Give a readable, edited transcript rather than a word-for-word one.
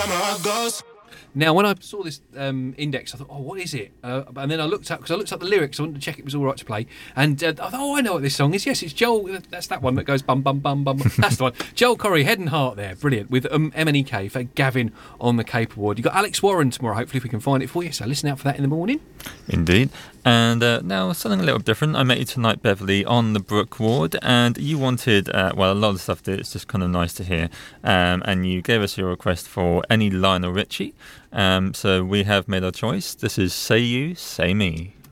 where my heart goes. Now, when I saw this index, I thought, oh, what is it? And then I looked up the lyrics. I wanted to check it was all right to play. And I thought, oh, I know what this song is. Yes, it's Joel. That's that one that goes bum, bum, bum, bum. That's the one. Joel Corry, Head and Heart there. Brilliant. With MNEK for Gavin on the Cape Award. You've got Alex Warren tomorrow, hopefully, if we can find it for you. So listen out for that in the morning. Indeed. And now something a little different. I Met You Tonight, Beverly, on the Brooke Ward. And you wanted, a lot of stuff that it's just kind of nice to hear. And you gave us your request for any Lionel Richie. So we have made our choice. This is Say You, Say Me.